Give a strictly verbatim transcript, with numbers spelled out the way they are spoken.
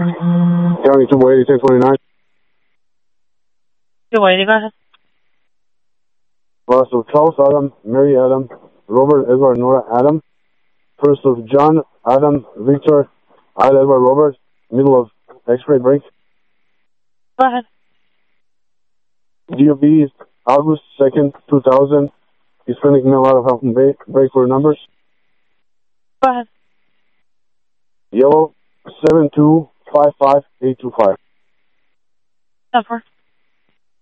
County two eighty, ten twenty-nine. two eighty, go ahead. Last of Charles Adam, Mary Adam, Robert Edward Nora Adam. First of John Adam Victor Ida Edward Robert. Middle of X-ray break. Go ahead. D O B is August second, two thousand. Hispanic male out of Halton Bay. Break for numbers. Go ahead. Yellow seven two five five eight two five. Number.